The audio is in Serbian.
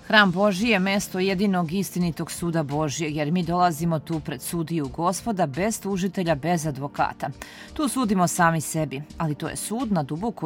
Hram Božji je mesto jedinog istinitog suda Božjeg, jer mi dolazimo tu pred sudiju Gospoda bez tužitelja, bez advokata. Tu sudimo sami sebi, ali to je sud na duboku